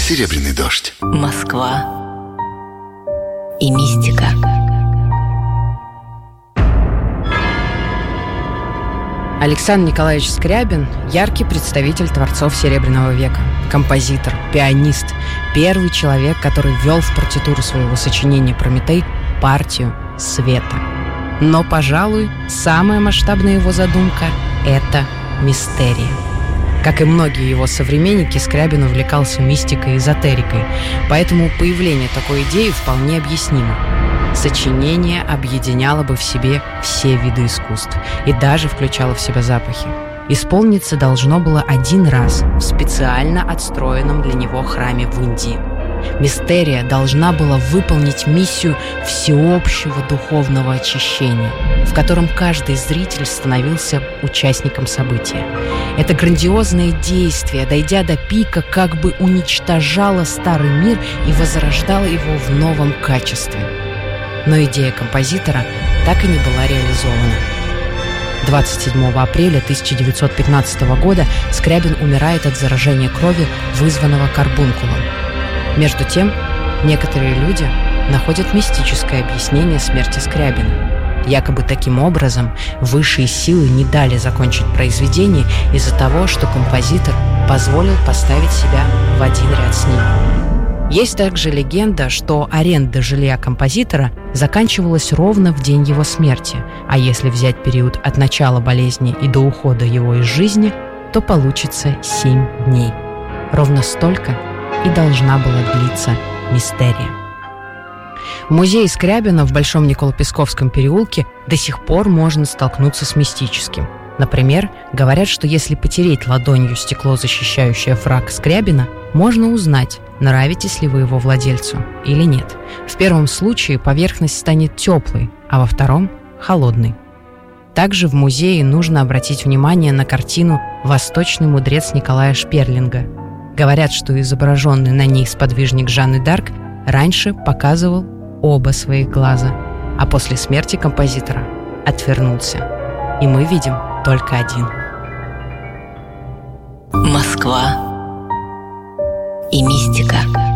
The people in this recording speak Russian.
«Серебряный дождь». Москва и мистика. Александр Николаевич Скрябин – яркий представитель творцов Серебряного века. Композитор, пианист, первый человек, который ввел в партитуру своего сочинения «Прометей» партию света. Но, пожалуй, самая масштабная его задумка – это мистерия. Как и многие его современники, Скрябин увлекался мистикой и эзотерикой, поэтому появление такой идеи вполне объяснимо. Сочинение объединяло бы в себе все виды искусств и даже включало в себя запахи. Исполниться должно было один раз в специально отстроенном для него храме в Индии. Мистерия должна была выполнить миссию всеобщего духовного очищения, в котором каждый зритель становился участником события. Это грандиозное действие, дойдя до пика, как бы уничтожало старый мир и возрождало его в новом качестве. Но идея композитора так и не была реализована. 27 апреля 1915 года Скрябин умирает от заражения крови, вызванного карбункулом. Между тем, некоторые люди находят мистическое объяснение смерти Скрябина. Якобы таким образом высшие силы не дали закончить произведение из-за того, что композитор позволил поставить себя в один ряд с ним. Есть также легенда, что аренда жилья композитора заканчивалась ровно в день его смерти, а если взять период от начала болезни и до ухода его из жизни, то получится 7 дней. Ровно столько и должна была длиться мистерия. В музее Скрябина в Большом Николо-Песковском переулке до сих пор можно столкнуться с мистическим. Например, говорят, что если потереть ладонью стекло, защищающее фрак Скрябина, можно узнать, нравитесь ли вы его владельцу или нет. В первом случае поверхность станет теплой, а во втором – холодной. Также в музее нужно обратить внимание на картину «Восточный мудрец» Николая Шперлинга. Говорят, что изображенный на ней сподвижник Жанны д'Арк раньше показывал оба своих глаза, а после смерти композитора отвернулся. И мы видим только один. Москва и мистика.